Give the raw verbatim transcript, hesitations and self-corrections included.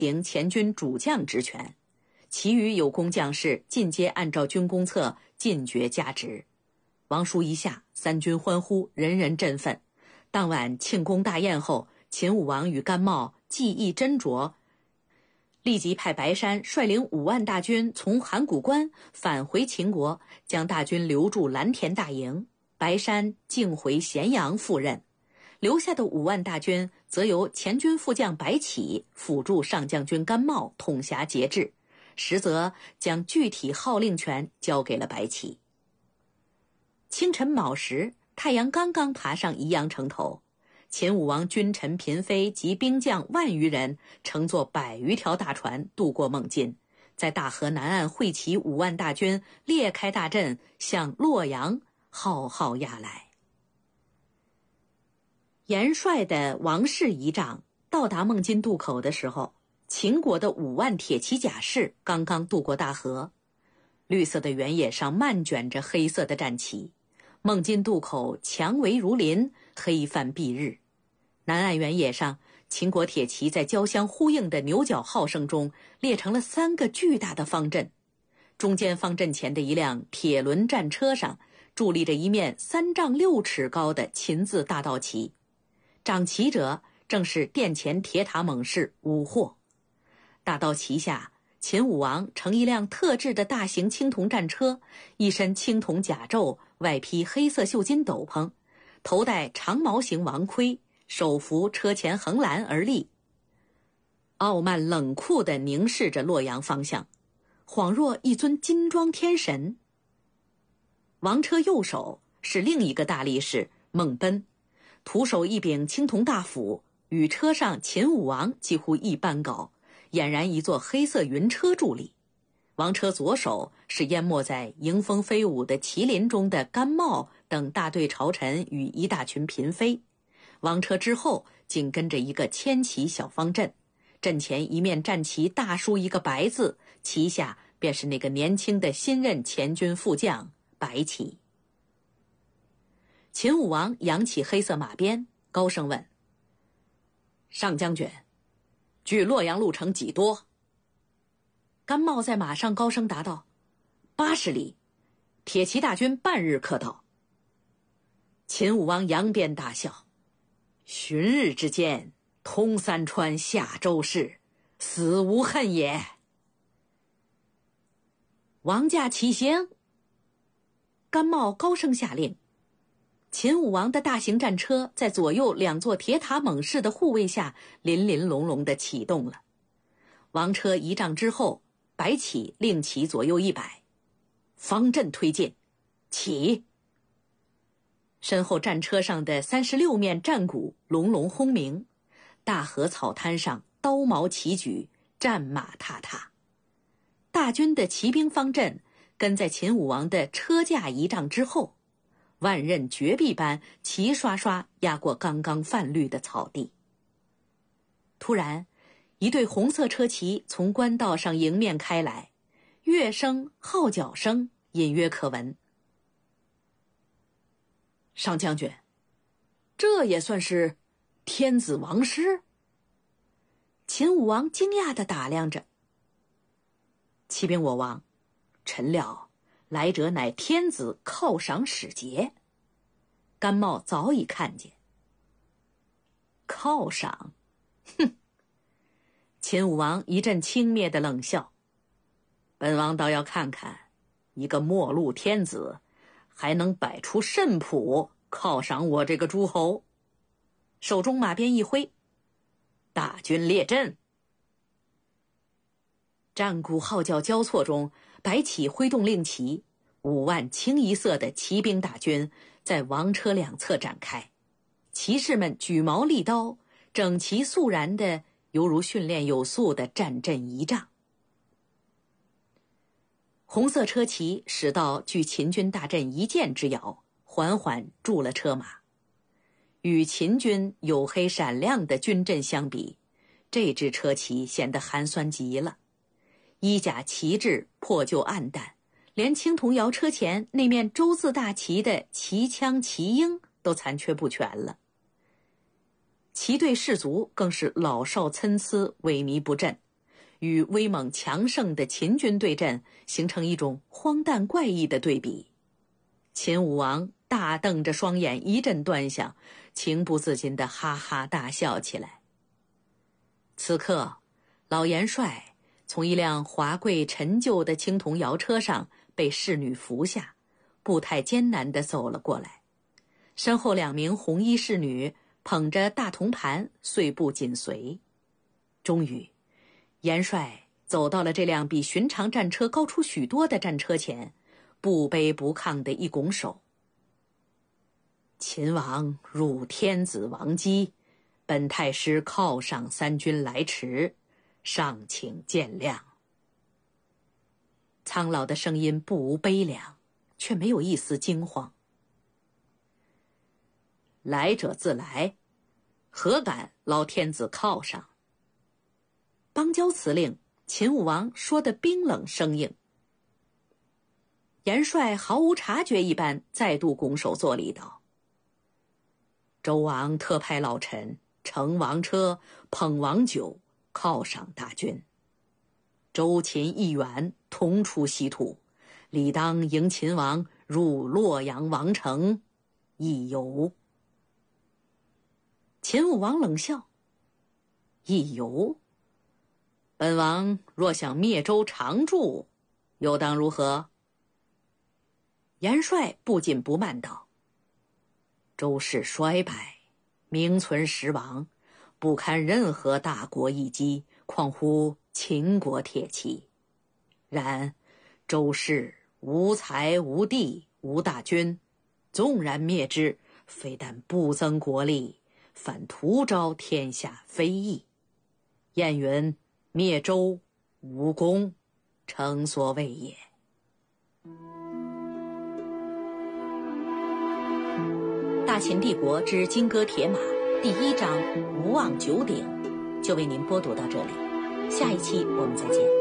领前军主将职权，其余有功将士尽皆按照军功册进爵加职。王书一下，三军欢呼，人人振奋。当晚庆功大宴后，秦武王与甘茂技艺斟酌，立即派白山率领五万大军从函谷关返回秦国，将大军留驻蓝田大营。白山径回咸阳赴任，留下的五万大军则由前军副将白起辅助上将军甘茂统辖节制，实则将具体号令权交给了白起。清晨卯时，太阳刚刚爬上宜阳城头，秦武王君臣嫔妃及兵将万余人乘坐百余条大船渡过孟津，在大河南岸会齐五万大军，列开大阵向洛阳浩浩压来。严帅的王氏仪仗到达孟津渡口的时候，秦国的五万铁骑甲士刚刚渡过大河，绿色的原野上漫卷着黑色的战旗，孟津渡口墙围如林，黑帆蔽日。南岸原野上，秦国铁骑在交相呼应的牛角号声中列成了三个巨大的方阵，中间方阵前的一辆铁轮战车上伫立着一面三丈六尺高的秦字大道旗，掌旗者正是殿前铁塔猛士武获。大道旗下，秦武王乘一辆特制的大型青铜战车，一身青铜甲胄，外披黑色绣金斗篷，头戴长毛形王盔，手扶车前横栏而立，傲慢冷酷地凝视着洛阳方向，恍若一尊金装天神。王车右手是另一个大力士孟贲，徒手一柄青铜大斧，与车上秦武王几乎一般高，俨然一座黑色云车伫立。王车左手是淹没在迎风飞舞的麒麟中的甘茂等大队朝臣与一大群嫔妃。王车之后紧跟着一个千骑小方阵，阵前一面战旗大书一个白字，旗下便是那个年轻的新任前军副将白起。秦武王扬起黑色马鞭，高声问：上将军，距洛阳路程几多？甘茂在马上高声答道：八十里，铁骑大军半日可到。秦武王扬鞭大笑：旬日之间，通三川，下周氏，死无恨也。王驾起行！甘茂高声下令。秦武王的大型战车在左右两座铁塔猛士的护卫下，林林隆隆地启动了。王车一仗之后，白起令其左右一摆，方阵推进，起！身后战车上的三十六面战鼓隆隆轰鸣，大河草滩上刀矛齐举，战马踏踏。大军的骑兵方阵跟在秦武王的车驾仪仗之后，万仞绝壁般齐刷刷压过刚刚泛绿的草地。突然，一队红色车骑从官道上迎面开来，乐声号角声隐约可闻。上将军，这也算是天子王师？秦武王惊讶地打量着。启禀我王，臣料来者乃天子犒赏使节。甘茂早已看见。犒赏？哼！秦武王一阵轻蔑的冷笑。本王倒要看看，一个末路天子还能摆出甚谱犒赏我这个诸侯。手中马鞭一挥，大军列阵。战鼓号角交错中，白起挥动令旗，五万清一色的骑兵大军在王车两侧展开，骑士们举矛立刀，整齐肃然的，犹如训练有素的战阵仪仗。红色车骑驶到距秦军大阵一箭之遥，缓缓驻了车马。与秦军黝黑闪亮的军阵相比，这支车骑显得寒酸极了。衣甲旗帜破旧暗淡，连青铜摇车前那面周字大旗的旗枪旗缨都残缺不全了。骑队士卒更是老少参差，萎靡不振， 与威猛强盛的秦军对阵，形成一种荒诞怪异的对比。秦武王大瞪着双眼，一阵端详，情不自禁地哈哈大笑起来。此刻，老元帅从一辆华贵陈旧的青铜摇车上被侍女扶下，步态艰难地走了过来，身后两名红衣侍女捧着大铜盘，碎步紧随。终于，元帅走到了这辆比寻常战车高出许多的战车前，不卑不亢地一拱手：“秦王入天子王畿，本太师犒赏三军来迟，尚请见谅。”苍老的声音不无悲凉，却没有一丝惊慌。来者自来，何敢劳天子犒赏？邦交辞令，秦武王说得冰冷生硬。元帅毫无察觉一般，再度拱手作礼道：“周王特派老臣乘王车，捧王酒，犒赏大军。周秦一员，同出西土，理当迎秦王入洛阳王城，一游。”秦武王冷笑：“一游？本王若想灭周常驻，又当如何？”元帅不紧不慢道：“周氏衰败，名存实亡，不堪任何大国一击，况乎秦国铁骑。然周氏无才无地无大军，纵然灭之，非但不增国力，反徒招天下非议。谚云：灭周无功，诚所谓也。”大秦帝国之金戈铁马第一章无望九鼎就为您播读到这里，下一期我们再见。